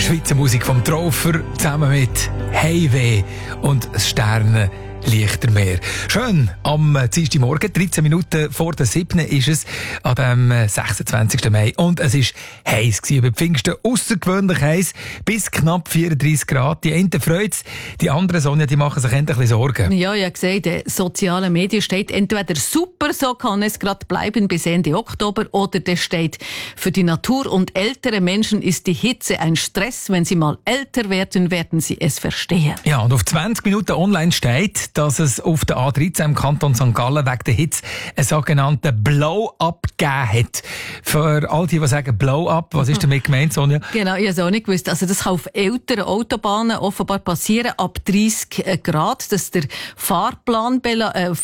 Schweizer Musik vom Trofer zusammen mit Heimweh und Sterne. Lichtermeer. Schön, am Dienstagmorgen, 13 Minuten vor der 7. ist es, an dem 26. Mai. Und es war heiß über Pfingsten, aussergewöhnlich heiß, bis knapp 34 Grad. Die einen freut es, die anderen, Sonja, die machen sich endlich ein bisschen Sorgen. Ja, ich habe gesehen, in den sozialen Medien steht entweder super, so kann es gerade bleiben bis Ende Oktober, oder das steht, für die Natur und ältere Menschen ist die Hitze ein Stress. Wenn sie mal älter werden, werden sie es verstehen. Ja, und auf 20 Minuten online steht, dass es auf der A13 im Kanton St. Gallen wegen der Hitze einen sogenannten Blow-up gegeben hat. Für all die sagen Blow-up, was ist damit gemeint, Sonja? Genau, ich habe es auch nicht gewusst. Also das kann auf älteren Autobahnen offenbar passieren, ab 30 Grad, dass der Fahrbahnbelag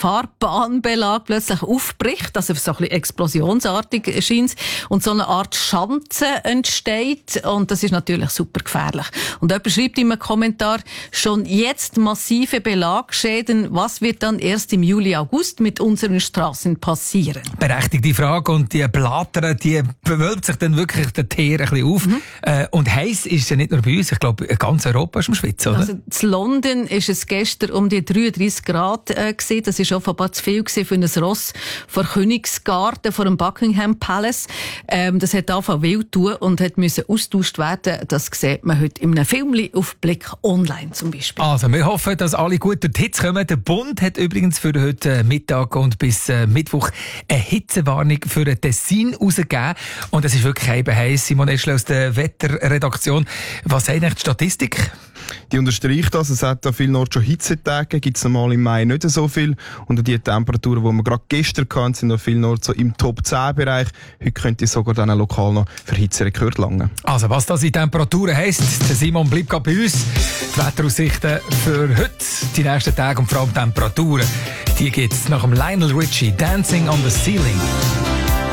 plötzlich aufbricht, also so ein bisschen explosionsartig scheint, und so eine Art Schanze entsteht, und das ist natürlich super gefährlich. Und jemand schreibt in einem Kommentar, schon jetzt massive Belagschäden. Was wird dann erst im Juli, August mit unseren Straßen passieren? Berechtigte Frage, und die Blattern, die bewölbt sich dann wirklich der Teer ein bisschen auf. Und heiß ist es ja nicht nur bei uns, ich glaube, ganz Europa ist im Schwitzen, oder? Also in London ist es gestern um die 33 Grad gewesen. Das ist offenbar zu viel gewesen für ein Ross vor Königsgarten, vor dem Buckingham Palace. Das hat angefangen wild zu tun und hat müssen austauscht werden. Das sieht man heute in einem Film auf Blick online zum Beispiel. Also, wir hoffen, dass alle gut durch die Hitze kommen. Der Bund hat übrigens für heute Mittag und bis Mittwoch eine Hitzewarnung für ein Tessin rausgegeben. Und es ist wirklich eben heiß. Simon Eschle aus der Wetterredaktion. Was sagt eigentlich die Statistik? Die unterstreicht das. Es hat an vielen Orten schon Hitzetage. Gibt es normal im Mai nicht so viel. Und die Temperaturen, die wir gerade gestern hatten, sind an vielen Orten so im Top-10-Bereich. Heute könnte sogar dann lokal noch für Hitzerekord langen. Also, was das in Temperaturen heisst, der Simon bleibt gerade bei uns. Die Wetteraussichten für heute, die nächsten Tage und vor allem Temperaturen, die gibt's nach dem Lionel Richie, Dancing on the Ceiling.